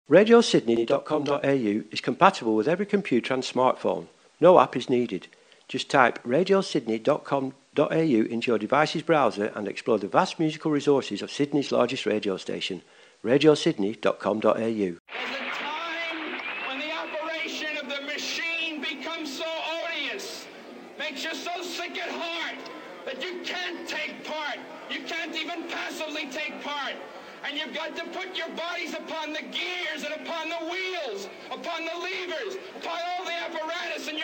RadioSydney.com.au is compatible with every computer and smartphone. No app is needed. Just type RadioSydney.com.au into your device's browser and explore the vast musical resources of Sydney's largest radio station, RadioSydney.com.au. There's a time when the operation of the machine becomes so odious, makes you so sick at heart that you can't take part. You can't even passively take part. And you've got to put your bodies upon the gears and upon the wheels, upon the levers, upon all the apparatus, and